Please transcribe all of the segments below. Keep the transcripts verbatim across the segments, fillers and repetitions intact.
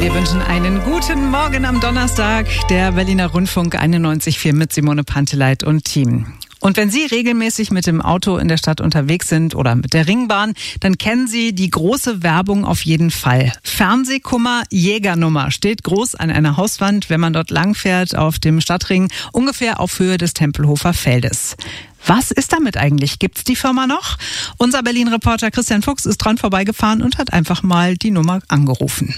Wir wünschen einen guten Morgen am Donnerstag. Der Berliner Rundfunk einundneunzig Komma vier mit Simone Panteleit und Team. Und wenn Sie regelmäßig mit dem Auto in der Stadt unterwegs sind oder mit der Ringbahn, dann kennen Sie die große Werbung auf jeden Fall. Fernsehkummer, Jägernummer steht groß an einer Hauswand, wenn man dort langfährt auf dem Stadtring, ungefähr auf Höhe des Tempelhofer Feldes. Was ist damit eigentlich? Gibt's die Firma noch? Unser Berlin-Reporter Christian Fuchs ist dran vorbeigefahren und hat einfach mal die Nummer angerufen.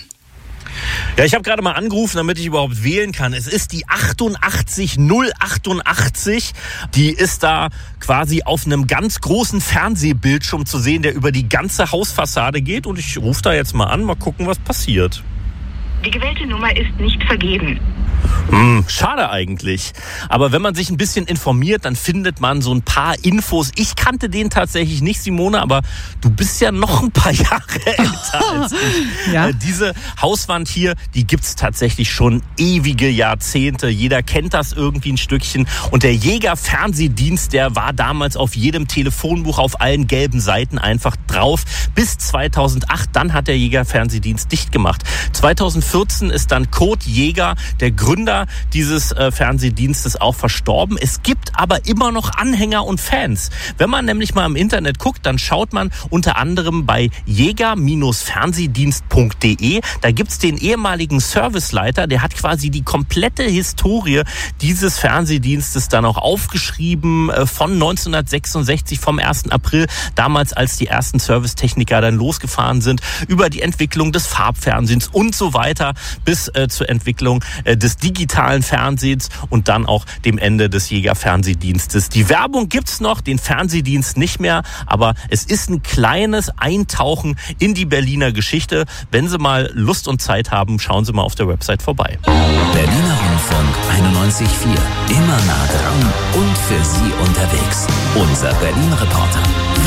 Ja, ich habe gerade mal angerufen, damit ich überhaupt wählen kann. Es ist die achtundachtzig null achtundachtzig. Die ist da quasi auf einem ganz großen Fernsehbildschirm zu sehen, der über die ganze Hausfassade geht. Und ich rufe da jetzt mal an, mal gucken, was passiert. Die gewählte Nummer ist nicht vergeben. Hm, schade eigentlich. Aber wenn man sich ein bisschen informiert, dann findet man so ein paar Infos. Ich kannte den tatsächlich nicht, Simone, aber du bist ja noch ein paar Jahre älter als ich. Ja. Äh, diese Hauswand hier, die gibt's tatsächlich schon ewige Jahrzehnte. Jeder kennt das irgendwie ein Stückchen. Und der Jäger-Fernsehdienst, der war damals auf jedem Telefonbuch auf allen gelben Seiten einfach drauf. Bis zweitausendacht, dann hat der Jäger-Fernsehdienst dicht gemacht. zweitausendvierzehn ist dann Kurt Jäger, der Gründer dieses äh, Fernsehdienstes, auch verstorben. Es gibt aber immer noch Anhänger und Fans. Wenn man nämlich mal im Internet guckt, dann schaut man unter anderem bei jäger Fernsehdienst punkt de. Da gibt's den ehemaligen Serviceleiter, der hat quasi die komplette Historie dieses Fernsehdienstes dann auch aufgeschrieben, äh, von neunzehnhundertsechsundsechzig, vom ersten April, damals als die ersten Servicetechniker dann losgefahren sind, über die Entwicklung des Farbfernsehens und so weiter, bis äh, zur Entwicklung äh, des digitalen Fernsehens und dann auch dem Ende des Jäger-Fernsehdienstes. Die Werbung gibt's noch, den Fernsehdienst nicht mehr, aber es ist ein kleines Eintauchen in die Berliner Geschichte. Wenn Sie mal Lust und Zeit haben, schauen Sie mal auf der Website vorbei. Berliner Rundfunk einundneunzig Komma vier. Immer nah dran und für Sie unterwegs. Unser Berlin-Reporter.